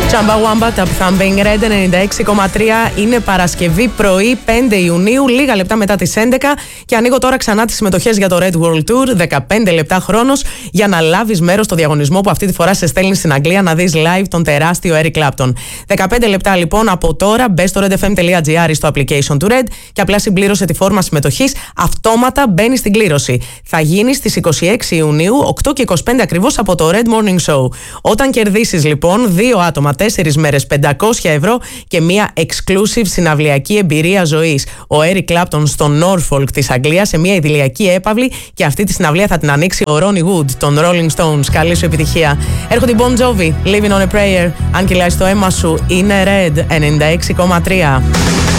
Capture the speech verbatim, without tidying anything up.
Chamba Wamba, Tap Thumping Red ενενήντα έξι κόμμα τρία. Είναι Παρασκευή πρωί, πέντε Ιουνίου, λίγα λεπτά μετά τις έντεκα. Και ανοίγω τώρα ξανά τις συμμετοχές για το Red World Tour. δεκαπέντε λεπτά χρόνος για να λάβεις μέρος στο διαγωνισμό που αυτή τη φορά σε στέλνει στην Αγγλία να δεις live τον τεράστιο Eric Clapton. δεκαπέντε λεπτά λοιπόν από τώρα, μπες στο redfm.gr στο application του Red και απλά συμπλήρωσε τη φόρμα συμμετοχής. Αυτόματα μπαίνει στην κλήρωση. Θα γίνει στις είκοσι έξι Ιουνίου, οκτώ και είκοσι πέντε ακριβώς από το Red Morning Show. Όταν κερδίσεις λοιπόν δύο άτομα, τέσσερις μέρες, πεντακόσια ευρώ και μια exclusive συναυλιακή εμπειρία ζωής. Ο Eric Clapton στο Norfolk της Αγγλίας σε μια ιδηλιακή έπαυλη και αυτή τη συναυλία θα την ανοίξει ο Ronnie Wood των Rolling Stones. Καλή σου επιτυχία. Έρχονται οι Bon Jovi, Living on a Prayer. Αν κυλάει το αίμα σου, είναι Red ενενήντα έξι κόμμα τρία.